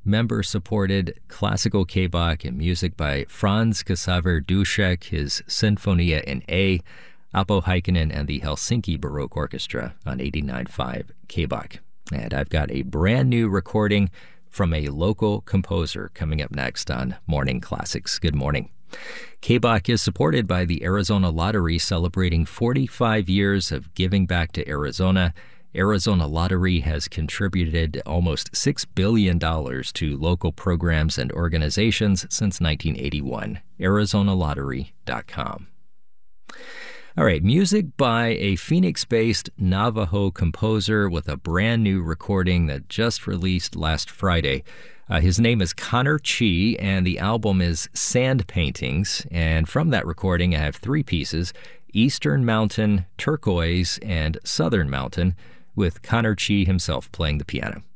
member-supported classical K-Bach and music by Franz Xaver Duschek, his Sinfonia in A, Apo Heikkinen, and the Helsinki Baroque Orchestra on 89.5 K-Bach. And I've got a brand new recording from a local composer coming up next on Morning Classics. Good morning. K-Bach is supported by the Arizona Lottery, celebrating 45 years of giving back to Arizona. Arizona Lottery has contributed almost $6 billion to local programs and organizations since 1981. ArizonaLottery.com. All right, music by a Phoenix-based Navajo composer with a brand new recording that just released last Friday. His name is Connor Chi, and the album is Sand Paintings. And from that recording, I have three pieces: Eastern Mountain, Turquoise, and Southern Mountain, with Connor Chi himself playing the piano.